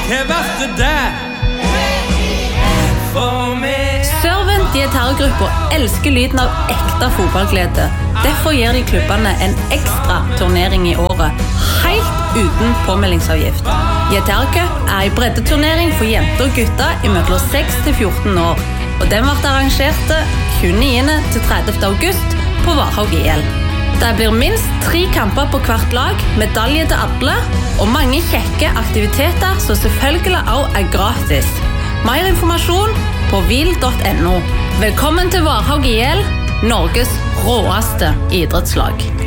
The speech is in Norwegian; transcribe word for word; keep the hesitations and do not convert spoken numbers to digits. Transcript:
hva verste det? For meg Servant Gitargruppa elsker lyden av ekte fotballglede. Derfor gir de klubbene en ekstra turnering i året, helt uten påmeldingsavgift. Gitarcup er en breddeturnering for jenter og gutter i mellom seks til fjorten år, og den ble arrangert tjueniende til tredivte august på Varhaug I L. Det blir minst tre kamper på hvert lag, medalje til alle, og mange kjekke aktiviteter som selvfølgelig også er gratis. Mer informasjon på vil punktum no. Velkommen til Varhaug I L, Norges råeste idrettslag.